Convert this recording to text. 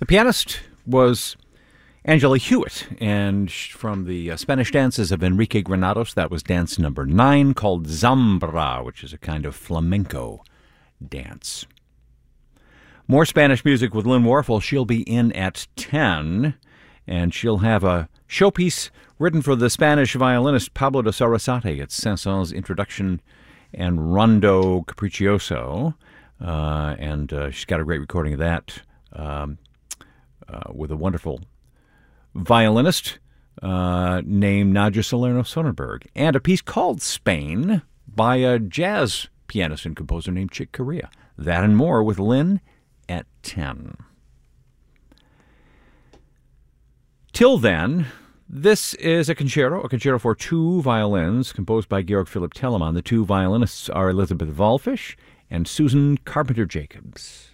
The pianist was Angela Hewitt, and from the Spanish dances of Enrique Granados, that was dance number 9, called Zambra, which is a kind of flamenco dance. More Spanish music with Lynn Warfel. She'll be in at 10, and she'll have a showpiece written for the Spanish violinist Pablo de Sarasate. It's Saint-Saëns' Introduction and Rondo Capriccioso, and she's got a great recording of that with a wonderful violinist named Nadja Salerno Sonnenberg, and a piece called Spain by a jazz pianist and composer named Chick Corea. That and more with Lynn at 10. Till then, this is a concerto for 2 violins, composed by Georg Philipp Telemann. The 2 violinists are Elizabeth Wallfisch and Susan Carpenter Jacobs.